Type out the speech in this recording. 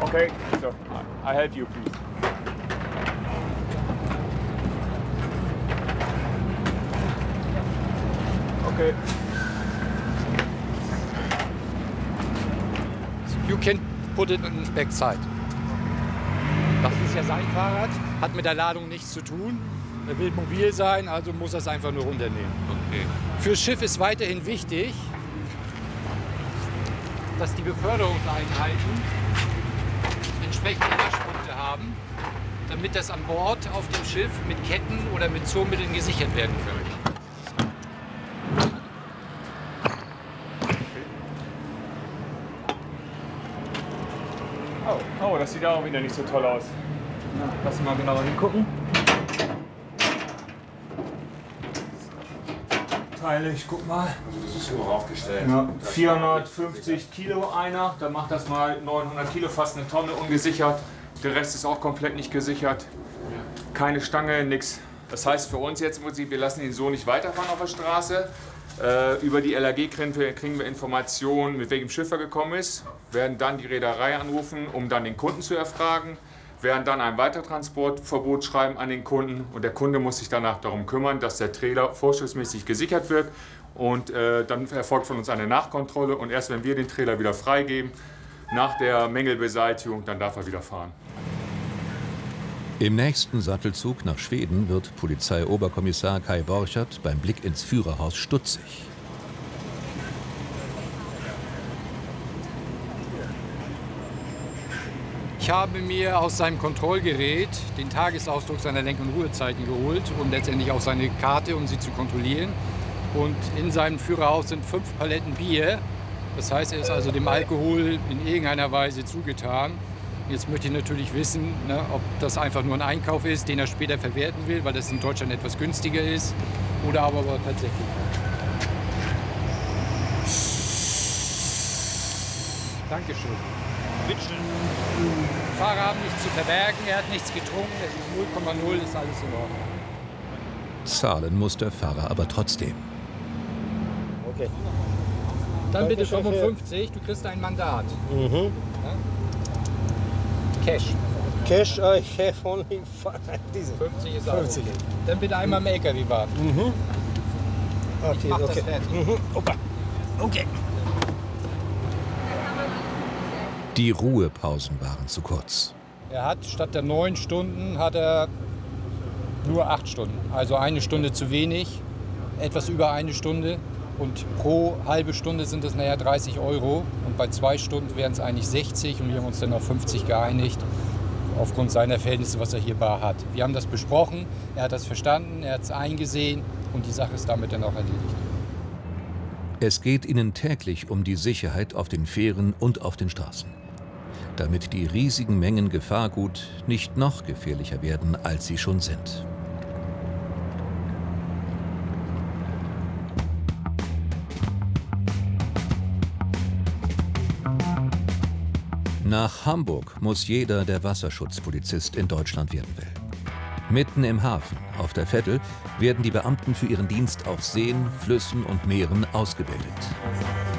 Okay, so I help you, please. Okay. You can put it in backside. Das ist ja sein Fahrrad, hat mit der Ladung nichts zu tun. Er will mobil sein, also muss er es einfach nur runternehmen. Okay. Fürs Schiff ist weiterhin wichtig, dass die Beförderungseinheiten entsprechende Laschpunkte haben, damit das an Bord auf dem Schiff mit Ketten oder mit Zurmitteln gesichert werden kann. Oh, das sieht auch wieder nicht so toll aus. Lass uns mal genauer hingucken. Teile, ich guck mal. Also das ist hoch aufgestellt. Ja, 450 Kilo einer, dann macht das mal 900 Kilo, fast eine Tonne ungesichert. Der Rest ist auch komplett nicht gesichert. Keine Stange, nix. Das heißt für uns jetzt im Prinzip, wir lassen ihn so nicht weiterfahren auf der Straße. Über die LAG kriegen wir Informationen, mit welchem Schiff er gekommen ist, werden dann die Reederei anrufen, um dann den Kunden zu erfragen, werden dann ein Weitertransportverbot schreiben an den Kunden und der Kunde muss sich danach darum kümmern, dass der Trailer vorschriftsmäßig gesichert wird und dann erfolgt von uns eine Nachkontrolle und erst wenn wir den Trailer wieder freigeben, nach der Mängelbeseitigung, dann darf er wieder fahren. Im nächsten Sattelzug nach Schweden wird Polizeioberkommissar Kai Borchert beim Blick ins Führerhaus stutzig. Ich habe mir aus seinem Kontrollgerät den Tagesausdruck seiner Lenk- und Ruhezeiten geholt und letztendlich auch seine Karte, um sie zu kontrollieren. Und in seinem Führerhaus sind 5 Paletten Bier. Das heißt, er ist also dem Alkohol in irgendeiner Weise zugetan. Jetzt möchte ich natürlich wissen, ne, ob das einfach nur ein Einkauf ist, den er später verwerten will, weil das in Deutschland etwas günstiger ist, oder aber tatsächlich. Dankeschön. Bitteschön. Die Fahrer haben nichts zu verbergen, er hat nichts getrunken, es ist 0,0, ist alles in Ordnung. Zahlen muss der Fahrer aber trotzdem. Okay. Dann bitte 55, du kriegst ein Mandat. Mhm. Ja? Cash. Cash, I have only diese. 50 ist auch 50. okay. Dann bitte einmal im LKW warten. Mhm. Okay, Ich mach das okay. fertig. Mhm. Opa. Okay. Die Ruhepausen waren zu kurz. Er hat statt der 9 Stunden hat er nur 8 Stunden. Also eine Stunde zu wenig, etwas über eine Stunde. Und pro halbe Stunde sind es 30 €. Und bei 2 Stunden wären es eigentlich 60. Und wir haben uns dann auf 50 geeinigt, aufgrund seiner Verhältnisse, was er hier bar hat. Wir haben das besprochen, er hat das verstanden, er hat es eingesehen und die Sache ist damit dann auch erledigt. Es geht ihnen täglich um die Sicherheit auf den Fähren und auf den Straßen. Damit die riesigen Mengen Gefahrgut nicht noch gefährlicher werden, als sie schon sind. Nach Hamburg muss jeder der Wasserschutzpolizist in Deutschland werden will. Mitten im Hafen, auf der Vettel, werden die Beamten für ihren Dienst auf Seen, Flüssen und Meeren ausgebildet.